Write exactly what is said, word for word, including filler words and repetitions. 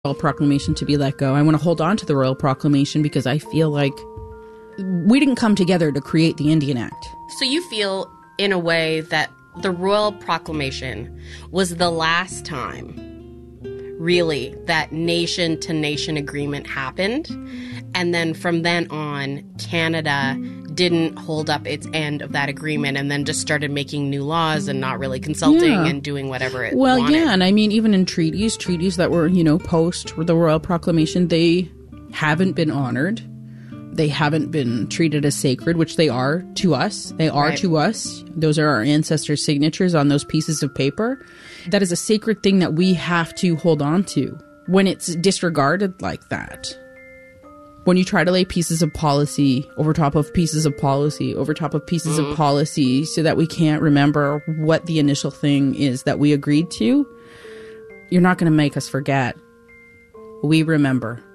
Royal Proclamation to be let go. I want to hold on to the Royal Proclamation because I feel like we didn't come together to create the Indian Act. So you feel, in a way, that the Royal Proclamation was the last time, really, that nation-to-nation agreement happened. And then from then on, Canada didn't hold up its end of that agreement and then just started making new laws and not really consulting yeah. and doing whatever it well, wanted. Well, yeah, and I mean, even in treaties, treaties that were, you know, post the Royal Proclamation, they haven't been honored. They haven't been treated as sacred, which they are to us. They are right. to us. Those are our ancestors' signatures on those pieces of paper. That is a sacred thing that we have to hold on to. When it's disregarded like that, when you try to lay pieces of policy over top of pieces of policy, over top of pieces mm-hmm. of policy so that we can't remember what the initial thing is that we agreed to, you're not going to make us forget. We remember.